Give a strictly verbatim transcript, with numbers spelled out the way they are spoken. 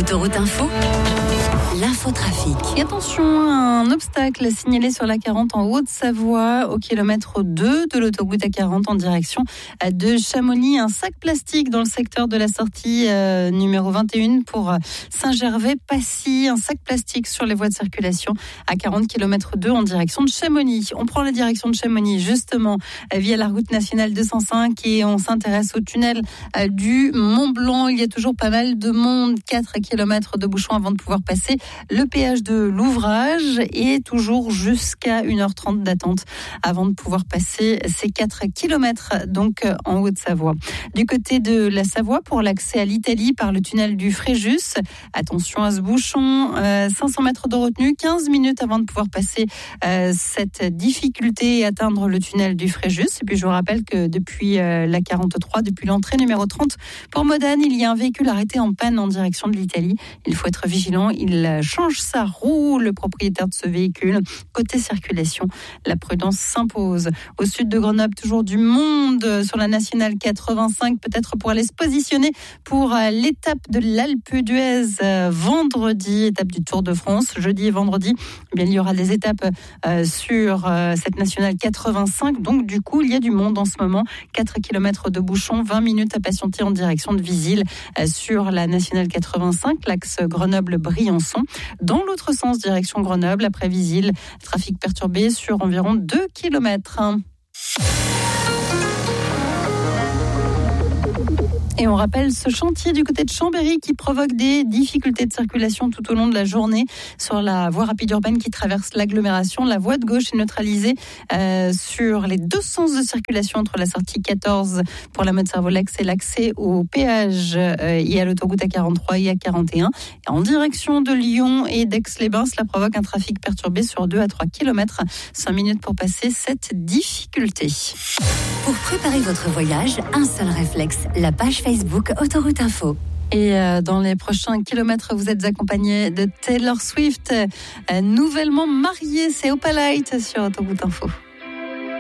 Autoroute Info, l'infotrafic. Et attention, un obstacle signalé sur l'A quarante en Haute-Savoie au kilomètre deux de l'autoroute A quarante en direction de Chamonix. Un sac plastique dans le secteur de la sortie euh, numéro vingt et un pour Saint-Gervais-Passy. Un sac plastique sur les voies de circulation à quarante kilomètres deux en direction de Chamonix. On prend la direction de Chamonix justement via la route nationale deux cent cinq et on s'intéresse au tunnel du Mont-Blanc. Il y a toujours pas mal de monde, quatre kilomètres de bouchons avant de pouvoir passer le péage de l'ouvrage et toujours jusqu'à une heure trente d'attente avant de pouvoir passer ces quatre kilomètres donc en Haute-Savoie. Du côté de la Savoie, pour l'accès à l'Italie par le tunnel du Fréjus, attention à ce bouchon, euh, cinq cents mètres de retenue, quinze minutes avant de pouvoir passer euh, cette difficulté et atteindre le tunnel du Fréjus. Et puis je vous rappelle que depuis euh, la quarante-trois, depuis l'entrée numéro trente pour Modane, il y a un véhicule arrêté en panne en direction de l'Italie. Il faut être vigilant, il change sa roue, le propriétaire de ce véhicule. Côté circulation, la prudence s'impose. Au sud de Grenoble, toujours du monde sur la nationale quatre-vingt-cinq, peut-être pour aller se positionner pour l'étape de l'Alpe d'Huez vendredi, étape du Tour de France. Jeudi et vendredi, eh bien, il y aura des étapes euh, sur euh, cette nationale quatre-vingt-cinq. Donc du coup, il y a du monde en ce moment. quatre kilomètres de bouchons, vingt minutes à patienter en direction de Visil euh, sur la nationale quatre-vingt-cinq, l'axe Grenoble-Briançon. Dans l'autre sens, direction Grenoble, après Visil, trafic perturbé sur environ deux kilomètres. Et on rappelle ce chantier du côté de Chambéry qui provoque des difficultés de circulation tout au long de la journée sur la voie rapide urbaine qui traverse l'agglomération. La voie de gauche est neutralisée euh, sur les deux sens de circulation entre la sortie quatorze pour la Motte-Servolex et l'accès au péage euh, et à l'autoroute A quarante-trois et A quarante et un. Et en direction de Lyon et d'Aix-les-Bains, cela provoque un trafic perturbé sur deux à trois kilomètres. cinq minutes pour passer cette difficulté. Pour préparer votre voyage, un seul réflexe, la page Facebook Autoroute Info. Et dans les prochains kilomètres, vous êtes accompagné de Taylor Swift, nouvellement mariée. C'est Opalite sur Autoroute Info.